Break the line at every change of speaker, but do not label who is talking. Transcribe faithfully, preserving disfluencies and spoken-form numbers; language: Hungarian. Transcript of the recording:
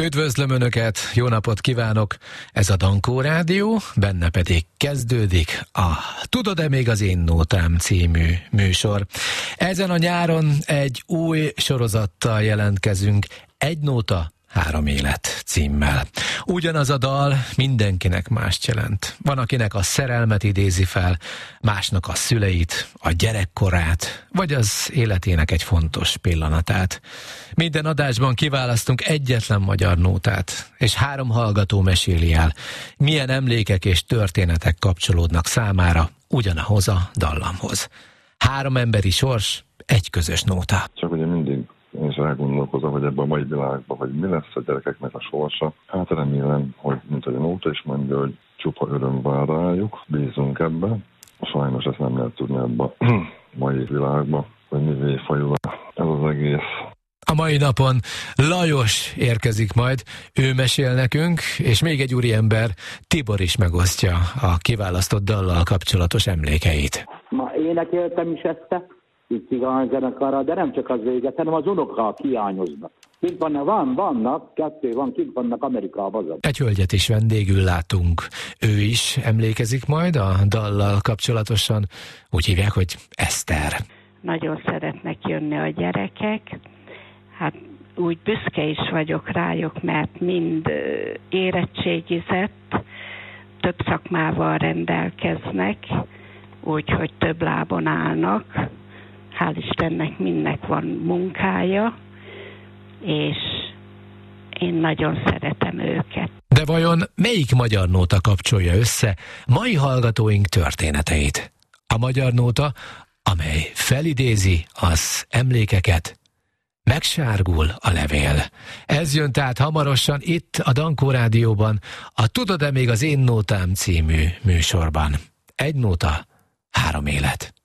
Üdvözlöm Önöket, jó napot kívánok! Ez a Dankó Rádió, benne pedig kezdődik a Tudod-e még az én nótám című műsor. Ezen a nyáron egy új sorozattal jelentkezünk, Egy nóta, három élet címmel. Ugyanaz a dal mindenkinek mást jelent. Van, akinek a szerelmet idézi fel, másnak a szüleit, a gyerekkorát, vagy az életének egy fontos pillanatát. Minden adásban kiválasztunk egyetlen magyar nótát, és három hallgató meséli el, milyen emlékek és történetek kapcsolódnak számára ugyanahoz a dallamhoz. Három emberi sors, egy közös nóta.
Csak ugye mindig én is elgondolkozom, hogy ebben a mai világban, hogy mi lesz a gyerekeknek a sorsa. Hát remélem, hogy mint hogy a nóta is mondja, hogy csupa öröm vár rájuk, bízunk ebben. Sajnos ezt nem lehet tudni ebben a mai világban, hogy mivé fajul ez az egész.
A mai napon Lajos érkezik majd, ő mesél nekünk, és még egy úriember, Tibor is megosztja a kiválasztott dallal kapcsolatos emlékeit.
Ma énekeltem is ezt, itt cigányzenekarra, de nem csak az véget, hanem az unokák hiányoznak. Kint vannak, van, vannak, kettő van, kint vannak Amerikában.
Egy hölgyet is vendégül látunk. Ő is emlékezik majd a dallal kapcsolatosan, úgy hívják, hogy Eszter.
Nagyon szeretnek jönni a gyerekek. Hát úgy büszke is vagyok rájuk, mert mind érettségizett, több szakmával rendelkeznek, úgyhogy több lábon állnak. Hál' Istennek mindnek van munkája, és én nagyon szeretem őket.
De vajon melyik magyar nóta kapcsolja össze mai hallgatóink történeteit? A magyar nóta, amely felidézi az emlékeket, megsárgul a levél. Ez jön tehát hamarosan itt a Dankó Rádióban, a Tudod-e még az én nótám című műsorban. Egy nóta, három élet.